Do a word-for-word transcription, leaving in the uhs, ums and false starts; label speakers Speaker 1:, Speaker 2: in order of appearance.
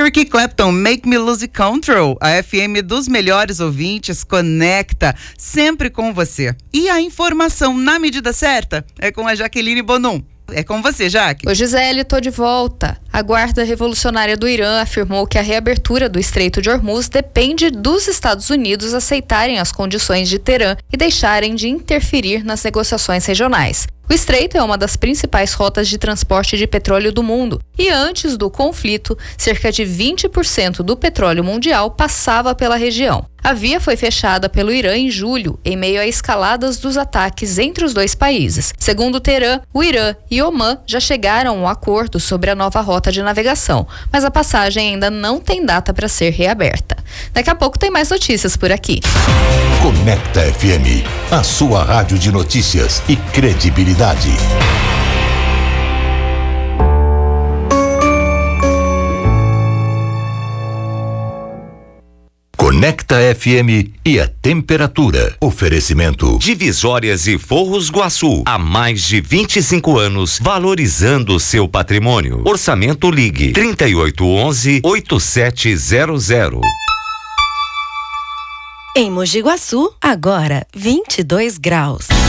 Speaker 1: Eric Clapton, Make Me Lose Control. A F M dos melhores ouvintes conecta sempre com você. E a informação na medida certa é com a Jaqueline Bonum. É com você, Jaque.
Speaker 2: Ô Gisele, tô de volta. A Guarda Revolucionária do Irã afirmou que a reabertura do Estreito de Hormuz depende dos Estados Unidos aceitarem as condições de Teherã e deixarem de interferir nas negociações regionais. O estreito é uma das principais rotas de transporte de petróleo do mundo e antes do conflito, cerca de vinte por cento do petróleo mundial passava pela região. A via foi fechada pelo Irã em julho, em meio a escaladas dos ataques entre os dois países. Segundo Teherã, o Irã e Omã já chegaram a um acordo sobre a nova rota de navegação, mas a passagem ainda não tem data para ser reaberta. Daqui a pouco tem mais notícias por aqui.
Speaker 3: Conecta F M, a sua rádio de notícias e credibilidade. Conecta F M e a temperatura. Oferecimento
Speaker 4: Divisórias e Forros Guaçu. Há mais de vinte e cinco anos valorizando o seu patrimônio. Orçamento Ligue trinta e oito onze, oitenta e sete zero zero.
Speaker 5: Em Mogi Guaçu, agora vinte e dois graus.